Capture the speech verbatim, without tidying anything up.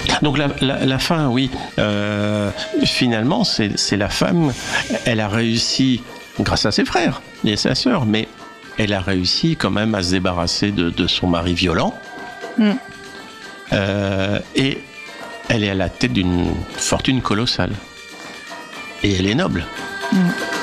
Donc la, la, la fin, oui. Euh, finalement, c'est, c'est la femme. Elle a réussi grâce à ses frères et à sa sœur, mais elle a réussi quand même à se débarrasser de, de son mari violent. Mm. Euh, et elle est à la tête d'une fortune colossale. Et elle est noble. Mm.